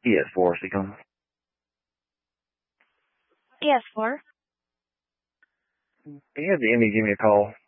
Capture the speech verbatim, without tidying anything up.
E S four, Seacom. E S four. Can you have the Emmy give me a call?